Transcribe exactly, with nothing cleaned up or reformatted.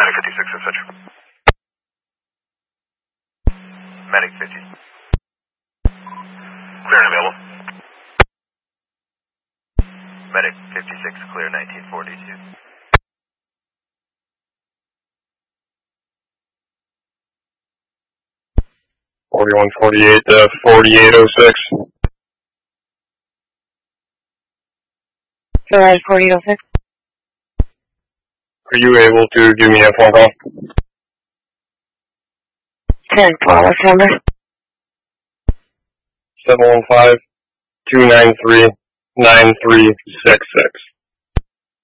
Medic fifty-six, et cetera. Medic fifty. Clear and available. Medic fifty-six, clear nineteen forty-two. forty-one forty-eight to forty-eight oh six. Alright, forty-eight oh six. Are you able to give me a phone call? ten four, what's number? seven one five, two nine three, nine three six six.